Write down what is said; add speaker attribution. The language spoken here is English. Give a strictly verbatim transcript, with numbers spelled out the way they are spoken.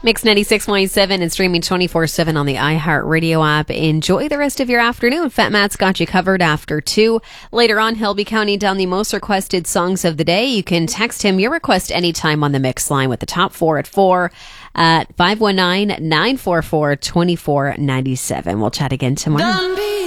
Speaker 1: Mix ninety-six point seven and streaming twenty-four seven on the iHeartRadio app. Enjoy the rest of your afternoon. Fat Matt's got you covered after two. Later on, he'll be counting down the most requested songs of the day. You can text him your request anytime on the Mix line with the top four at four at five one nine, nine four four, two four nine seven. We'll chat again tomorrow.